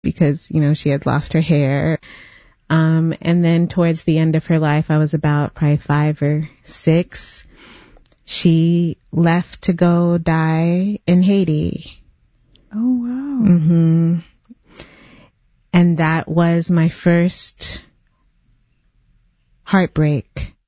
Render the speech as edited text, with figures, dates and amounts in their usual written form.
because, she had lost her hair. And then towards the end of her life, I was about probably 5 or 6. She left to go die in Haiti. Oh, wow. Mm-hmm. And that was my first heartbreak.